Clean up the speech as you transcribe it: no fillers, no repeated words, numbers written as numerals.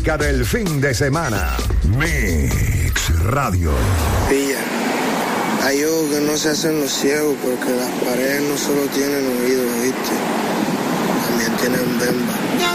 Del fin de semana. Mix Radio. Pilla. Hay ojos que no se hacen los ciegos porque las paredes no solo tienen oídos, ¿viste? También tienen bemba.